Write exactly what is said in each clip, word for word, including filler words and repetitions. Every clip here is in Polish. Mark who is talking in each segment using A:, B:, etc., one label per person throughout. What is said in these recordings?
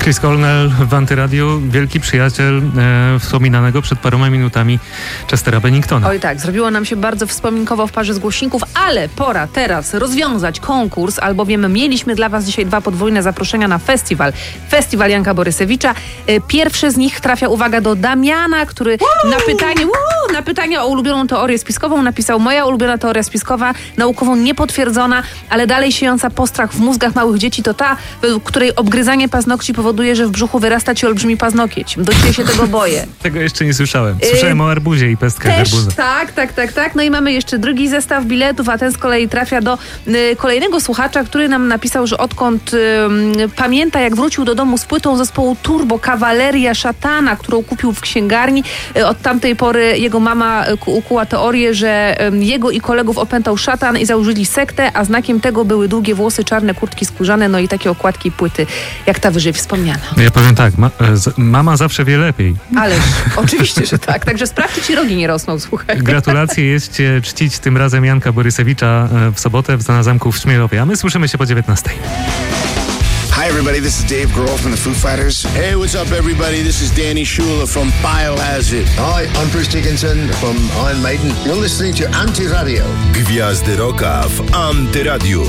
A: Chris Cornell w Antyradiu, wielki przyjaciel e, wspominanego przed paroma minutami Chestera Benningtona.
B: Oj tak, zrobiło nam się bardzo wspominkowo w parze z głośników, ale pora teraz rozwiązać konkurs, albowiem mieliśmy dla was dzisiaj dwa podwójne zaproszenia na festiwal. Festiwal Janka Borysewicza. E, pierwsze z nich trafia, uwaga, do Damiana, który Woo! na pytanie woo! na pytanie o ulubioną teorię spiskową napisał: moja ulubiona teoria spiskowa, naukowo niepotwierdzona, ale dalej siejąca postrach w mózgach małych dzieci, to ta, według której obgryzanie paznokci powoduje, że w brzuchu wyrasta ci olbrzymi paznokieć. Do dzisiaj się tego boję.
A: Tego jeszcze nie słyszałem. Słyszałem yy, o arbuzie i pestkach arbuza.
B: Tak, tak, tak, tak. No i mamy jeszcze drugi zestaw biletów, a ten z kolei trafia do y, kolejnego słuchacza, który nam napisał, że odkąd y, pamięta, jak wrócił do domu z płytą zespołu Turbo Kawaleria Szatana, którą kupił w księgarni, y, od tamtej pory jego mama y, ukuła teorię, że y, jego i kolegów opętał szatan i założyli sektę, a znakiem tego były długie włosy, czarne kurtki skórzane, no i takie okładki płyty, jak ta wyżej wspomniana.
A: Ja powiem tak, ma, z, mama zawsze wie lepiej.
B: Ależ, oczywiście, że tak. Także sprawdź, czy ci rogi nie rosną, słuchaj.
A: Gratulacje, jedźcie czcić tym razem Janka Borysewicza w sobotę na zamku w Śmiechowie, a my słyszymy się po dziewiętnastej.
C: Hi everybody, this is Dave Grohl from the Foo Fighters.
D: Hey, what's up everybody? This is Danny Schuler from Biohazard.
E: Hi, I'm Bruce Dickinson from Iron Maiden. You're listening to Antyradio.
F: Gwiazdy Rocka w Antyradiu.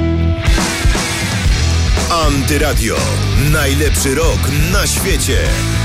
F: Antyradio. Najlepszy rock na świecie.